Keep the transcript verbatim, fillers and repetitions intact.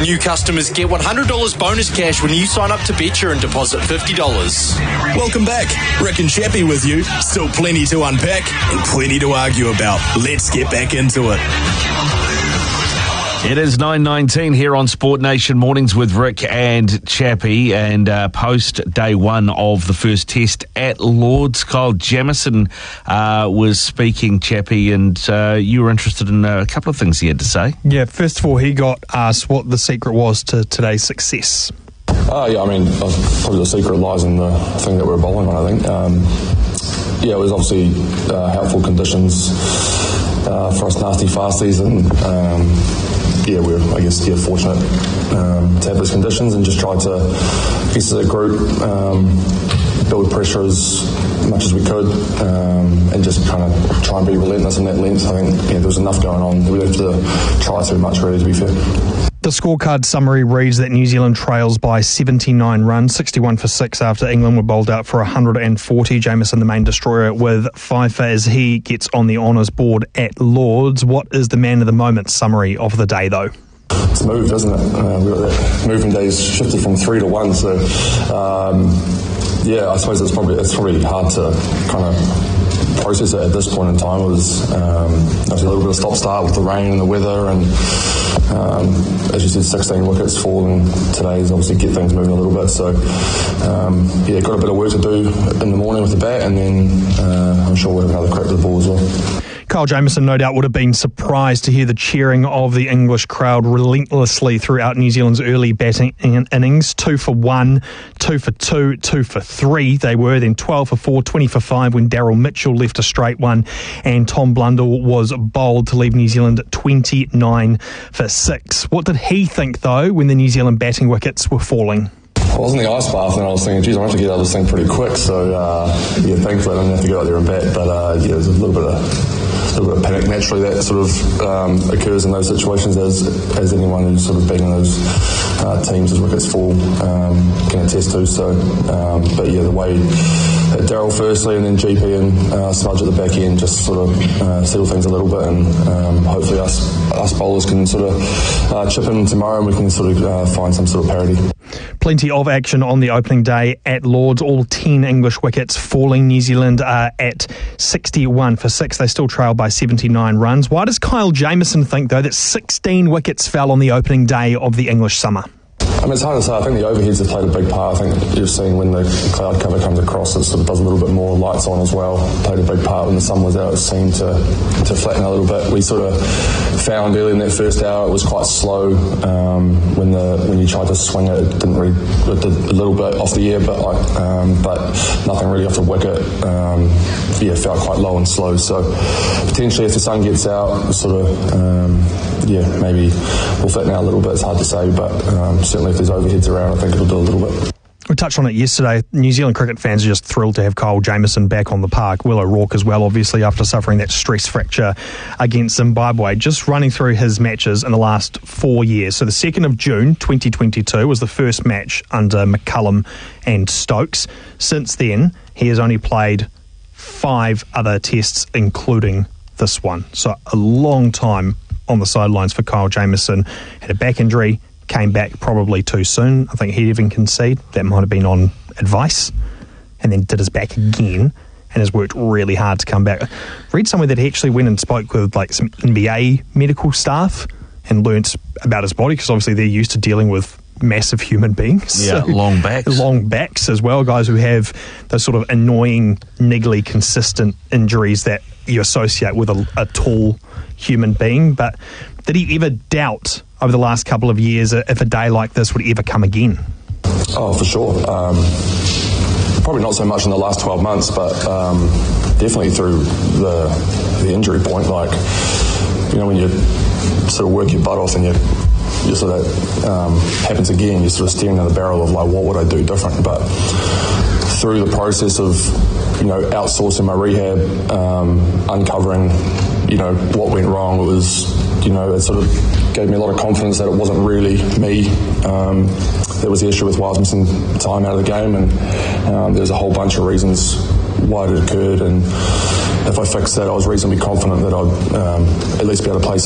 New customers get one hundred dollars bonus cash when you sign up to Betcha and deposit fifty dollars. Welcome back. Rick and Chappie with you. Still plenty to unpack and plenty to argue about. Let's get back into it. It is nine nineteen here on Sport Nation Mornings with Rick and Chappie, and uh, post day one of the first test at Lords, Kyle Jamieson uh, was speaking, Chappie, and uh, you were interested in a couple of things he had to say. Yeah, first of all, he got asked what the secret was to today's success. Uh, yeah, I mean, probably the secret lies in the thing that we're bowling on, I think. Um, yeah, it was obviously uh, helpful conditions uh, for us nasty fasties, and um, yeah, we we're, I guess, yeah, fortunate um, to have those conditions, and just tried to, I guess, as a group, um, build pressure as much as we could, um, and just kind of try and be relentless in that length. I think yeah, there was enough going on. We didn't have to try too much, really, to be fair. The scorecard summary reads that New Zealand trails by seventy-nine runs, sixty-one for six after England were bowled out for one hundred forty. Jamieson, the main destroyer, with five for as he gets on the honours board at Lords. What is the man of the moment summary of the day, though? It's moved, isn't it? Uh, we got that moving days shifted from three to one, so um, yeah, I suppose it's probably it's probably hard to kind of process it at this point in time. It was um, a little bit of stop-start with the rain and the weather, and um, as you said, sixteen wickets falling today is obviously get things moving a little bit. So um, yeah, got a bit of work to do in the morning with the bat, and then uh, I'm sure we'll have another crack at the ball as well. Kyle Jamieson no doubt would have been surprised to hear the cheering of the English crowd relentlessly throughout New Zealand's early batting innings. Two for one, two for two, two for three they were, then twelve for four, twenty for five when Daryl Mitchell left a straight one, and Tom Blundell was bowled to leave New Zealand at twenty-nine for six. What did he think, though, when the New Zealand batting wickets were falling? I was in the ice bath and I was thinking, geez, I have to get out of this thing pretty quick. So, uh, yeah, thankfully I didn't have to go out there and bat. But, uh, yeah, there's a little bit of a little bit of panic naturally that sort of um, occurs in those situations, as as anyone who's sort of been in those uh, teams as wickets fall um, can attest to. So, um, but, yeah, the way that Daryl firstly and then G P and uh, Smudge at the back end just sort of uh, settle things a little bit, and um, hopefully us, us bowlers can sort of uh, chip in tomorrow and we can sort of uh, find some sort of parity. Plenty of action on the opening day at Lords. All ten English wickets falling. New Zealand are at sixty-one for six. They still trail by seventy-nine runs. Why does Kyle Jamieson think, though, that sixteen wickets fell on the opening day of the English summer? I mean, it's hard to say. I think the overheads have played a big part. I think you've seen when the cloud cover comes across, it sort of does a little bit more lights on as well. Played a big part when the sun was out. It seemed to to flatten a little bit. We sort of found early in that first hour it was quite slow. Um, when the when you tried to swing it, it didn't really. It did a little bit off the air, but like, um, but nothing really off the wicket. Um, yeah, felt quite low and slow. So potentially, if the sun gets out, sort of um, yeah, maybe we'll flatten out a little bit. It's hard to say, but um, certainly if there's overheads around, I think it'll do a little bit. We touched on it yesterday. New Zealand cricket fans are just thrilled to have Kyle Jamieson back on the park. Will O'Rourke as well, obviously, after suffering that stress fracture against Zimbabwe. Just running through his matches in the last four years. So the second of June twenty twenty-two was the first match under McCullum and Stokes. Since then, he has only played five other tests, including this one. So a long time on the sidelines for Kyle Jamieson. Had a back injury, came back probably too soon. I think he'd even concede that might have been on advice, and then did his back again and has worked really hard to come back. Read somewhere that he actually went and spoke with like some N B A medical staff and learnt about his body, because obviously they're used to dealing with massive human beings. Yeah, so, long backs. Long backs as well, guys who have those sort of annoying, niggly, consistent injuries that you associate with a, a tall human being. But did he ever doubt over the last couple of years if a day like this would ever come again? Oh, for sure. Um, probably not so much in the last twelve months, but um, definitely through the the injury point. Like, you know, when you sort of work your butt off and you you sort of um, happens again, you're sort of staring at the barrel of like, what would I do different? But through the process of, you know, outsourcing my rehab, um, uncovering, you know, what went wrong, it was, you know, it sort of gave me a lot of confidence that it wasn't really me. Um, that was the issue with why I was missing time out of the game, and um, there's a whole bunch of reasons why it occurred, and if I fixed that, I was reasonably confident that I'd um, at least be able to play